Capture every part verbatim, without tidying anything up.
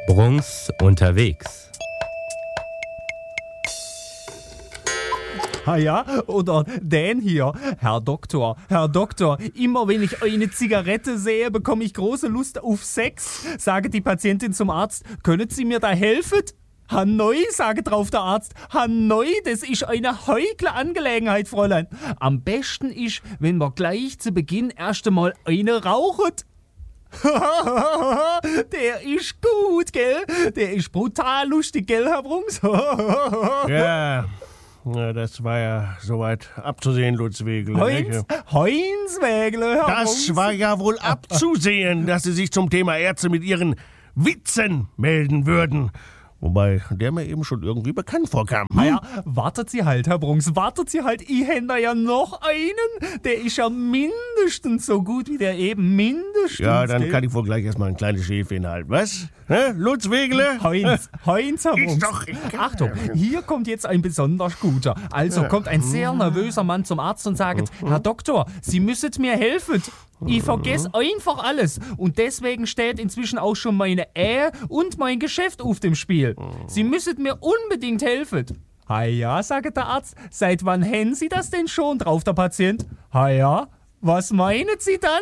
Brunks unterwegs. Ah ja, oder den hier. Herr Doktor, Herr Doktor, immer wenn ich eine Zigarette sehe, bekomme ich große Lust auf Sex. Sage die Patientin zum Arzt, können Sie mir da helfen? Hanoi, sage drauf der Arzt. Hanoi, das ist eine heikle Angelegenheit, Fräulein. Am besten ist, wenn wir gleich zu Beginn erst einmal eine rauchen. Der ist gut, gell? Der ist brutal lustig, gell, Herr Brunks? Ja, na, das war ja soweit abzusehen, Lutz Wegeler. Heinz, Heinz Wegeler, Herr Das Brunks. war ja wohl abzusehen, dass Sie sich zum Thema Ärzte mit Ihren Witzen melden würden. Wobei der mir eben schon irgendwie bekannt vorkam. Naja, wartet Sie halt, Herr Brunks, wartet Sie halt, ich hätte da ja noch einen. Der ist ja mindestens so gut wie der eben, mindestens. Ja, dann gell? kann ich wohl gleich erstmal ein kleines Schäfchen halten, was? Hä? Lutz Wegeler? Heinz, Heinz, Herr Ist Brunks. doch egal. Achtung, hier kommt jetzt ein besonders guter. Also kommt ein sehr nervöser Mann zum Arzt und sagt, Herr Doktor, Sie müssen mir helfen. Ich vergesse einfach alles und deswegen steht inzwischen auch schon meine Ehe und mein Geschäft auf dem Spiel. Sie müssen mir unbedingt helfen. Ha ja, sagt der Arzt, seit wann haben Sie das denn schon drauf, der Patient? Ha ja, was meinen Sie dann?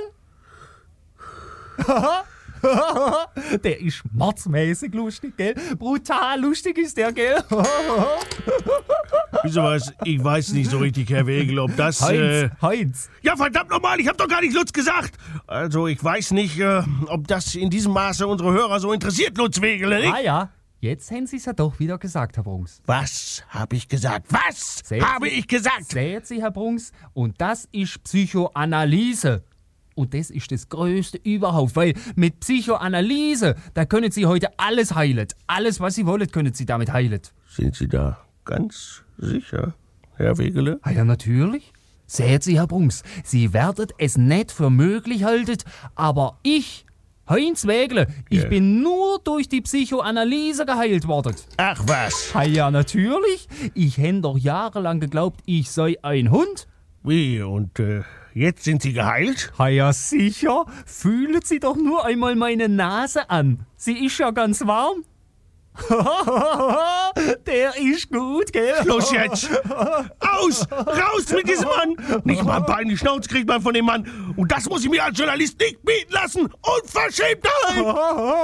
Der ist mordsmäßig lustig, gell? Brutal lustig ist der, gell? Wieso was? Ich weiß nicht so richtig, Herr Wegeler, ob das... Äh, Heinz, Heinz. ja, verdammt nochmal, ich hab doch gar nicht Lutz gesagt. Also, ich weiß nicht, äh, ob das in diesem Maße unsere Hörer so interessiert, Lutz Wegeler, nicht? Ah ja, jetzt haben Sie es ja doch wieder gesagt, Herr Brunks. Was habe ich gesagt? Was Sehen habe Sie- ich gesagt? Sehen Sie, Herr Brunks, und das ist Psychoanalyse. Und das ist das Größte überhaupt, weil mit Psychoanalyse, da können Sie heute alles heilen. Alles, was Sie wollen, können Sie damit heilen. Sind Sie da ganz sicher, Herr Wegeler? Ah ja, natürlich. Sehen Sie, Herr Brunks, Sie werden es nicht für möglich halten, aber ich, Heinz Wegeler, ich Ja. bin nur durch die Psychoanalyse geheilt worden. Ach was? Ah ja, natürlich. Ich hätte doch jahrelang geglaubt, ich sei ein Hund. Wie, und äh, jetzt sind Sie geheilt? Ah ja, sicher. Fühlen Sie doch nur einmal meine Nase an. Sie ist ja ganz warm. Der ist gut, gell? Los jetzt! Aus! Raus mit diesem Mann! Nicht mal ein Bein in die Schnauze kriegt man von dem Mann. Und das muss ich mir als Journalist nicht bieten lassen! Unverschämtheit!